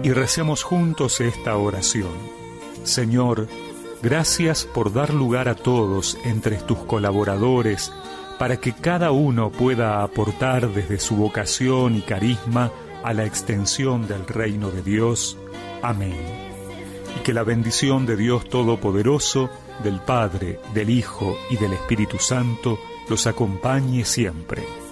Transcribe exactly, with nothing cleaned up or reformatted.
y recemos juntos esta oración. Señor, gracias por dar lugar a todos entre tus colaboradores, para que cada uno pueda aportar desde su vocación y carisma a la extensión del reino de Dios. Amén. Y que la bendición de Dios Todopoderoso, del Padre, del Hijo y del Espíritu Santo los acompañe siempre.